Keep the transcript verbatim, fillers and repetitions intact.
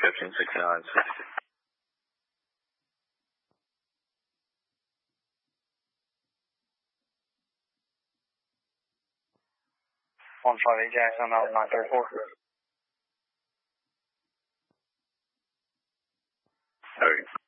fifteen sixty-nine. one five eight Jackson, that was nine thirty-four. Sorry.